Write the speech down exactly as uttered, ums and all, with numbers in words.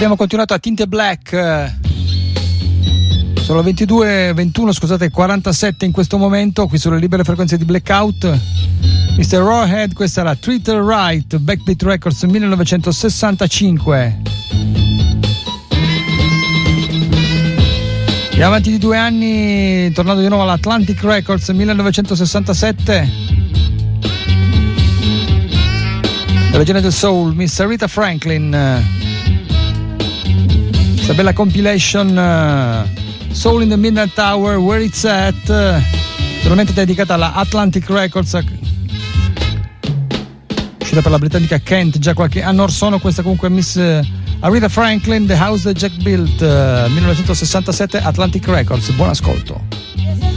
abbiamo continuato a Tinte Black. Sono ventidue ventuno, scusate, quarantasette in questo momento, qui sulle libere frequenze di Blackout. mister Rawhead, questa era Treat Her Right, Backbeat Records millenovecentosessantacinque. Andiamo avanti di due anni, tornando di nuovo all'Atlantic Records millenovecentosessantasette. La regione del soul, Miss Aretha Franklin. Questa bella compilation Soul in the Midnight Hour, Where It's At, naturalmente dedicata alla Atlantic Records, uscita per la britannica Kent già qualche anno or sono. Questa comunque Miss Aretha Franklin, The House That Jack Built, millenovecentosessantasette, Atlantic Records. Buon ascolto.